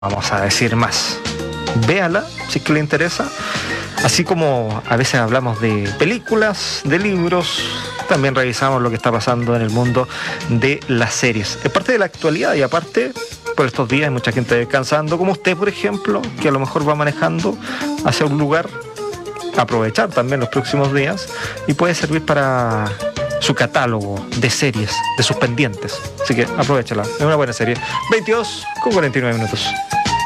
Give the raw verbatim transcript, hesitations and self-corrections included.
vamos a decir más. Véala si es que le interesa. Así como a veces hablamos de películas, de libros, también revisamos lo que está pasando en el mundo de las series. Es parte de la actualidad y aparte, por estos días hay mucha gente descansando, como usted, por ejemplo, que a lo mejor va manejando hacia un lugar, aprovechar también los próximos días y puede servir para su catálogo de series, de sus pendientes. Así que aprovechala, es una buena serie. veintidós con cuarenta y nueve minutos.